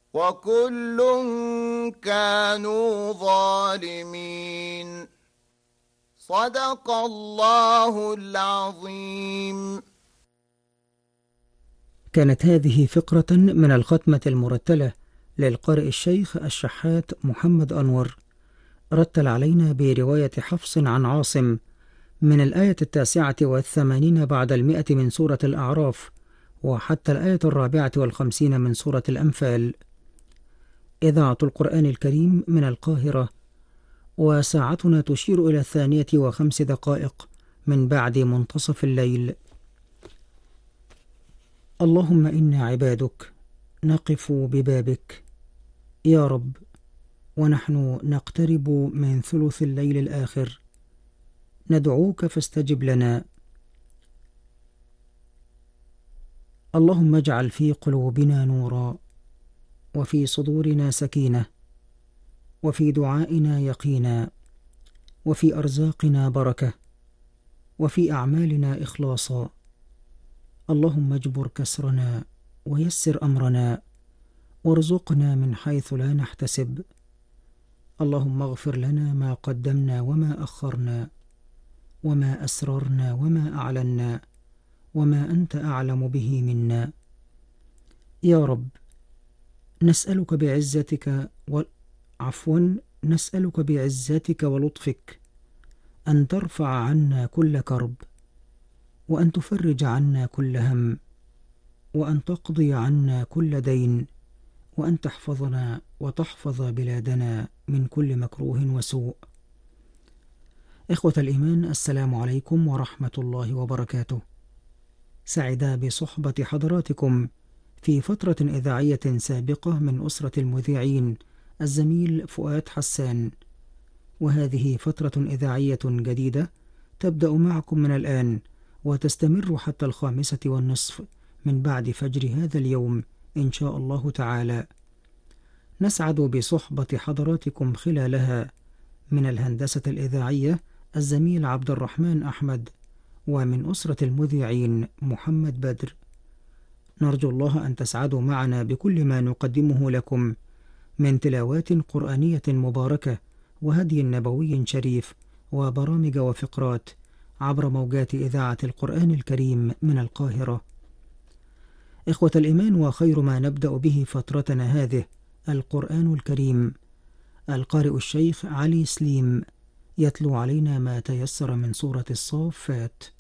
وكل كانوا ظالمين. صدق الله العظيم. كانت هذه فقرة من الختمة المرتلة للقارئ الشيخ الشحات محمد أنور، رتل علينا برواية حفص عن عاصم من الآية 89 بعد 100 من سورة الأعراف وحتى الآية 54 من سورة الأنفال. إذاعة القرآن الكريم من القاهرة، وساعتنا تشير إلى 2:05 من بعد منتصف الليل. اللهم إنا عبادك نقف ببابك يا رب، ونحن نقترب من ثلث الليل الآخر، ندعوك فاستجب لنا. اللهم اجعل في قلوبنا نورا، وفي صدورنا سكينة، وفي دعائنا يقينا، وفي أرزاقنا بركة، وفي أعمالنا إخلاصا. اللهم اجبر كسرنا ويسر أمرنا، وارزقنا من حيث لا نحتسب. اللهم اغفر لنا ما قدمنا وما أخرنا، وما أسررنا وما أعلنا، وما أنت أعلم به منا. يا رب، نسألك بعزتك نسألك بعزتك ولطفك أن ترفع عنا كل كرب، وأن تفرج عنا كل هم، وأن تقضي عنا كل دين، وأن تحفظنا وتحفظ بلادنا من كل مكروه وسوء. إخوة الإيمان، السلام عليكم ورحمة الله وبركاته. سعد بصحبة حضراتكم في فترة إذاعية سابقة من أسرة المذيعين الزميل فؤاد حسان، وهذه فترة إذاعية جديدة تبدأ معكم من الآن وتستمر حتى 5:30 من بعد فجر هذا اليوم إن شاء الله تعالى. نسعد بصحبة حضراتكم خلالها من الهندسة الإذاعية الزميل عبد الرحمن أحمد، ومن أسرة المذيعين محمد بدر. نرجو الله أن تسعدوا معنا بكل ما نقدمه لكم من تلاوات قرآنية مباركة وهدي نبوي شريف وبرامج وفقرات عبر موجات إذاعة القرآن الكريم من القاهرة. إخوة الإيمان، وخير ما نبدأ به فترتنا هذه القرآن الكريم. القارئ الشيخ علي سليم يتلو علينا ما تيسر من سورة الصافات.